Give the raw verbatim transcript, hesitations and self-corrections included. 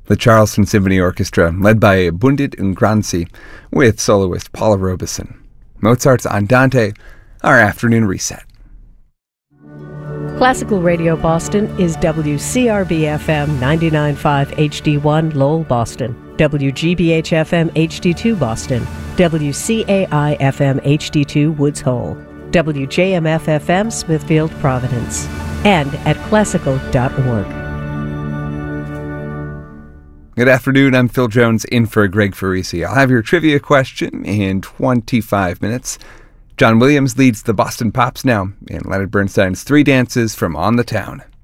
The Charleston Symphony Orchestra, led by Bundit Ngransi, with soloist Paula Robeson. Mozart's Andante, our afternoon reset. Classical Radio Boston is W C R B F M ninety-nine point five H D one Lowell, Boston, W G B H F M H D two Boston, W C A I F M H D two Woods Hole, W J M F F M Smithfield, Providence, and at classical dot org. Good afternoon, I'm Phil Jones in for Greg Farisi. I'll have your trivia question in twenty-five minutes. John Williams leads the Boston Pops now in Leonard Bernstein's Three Dances from On the Town.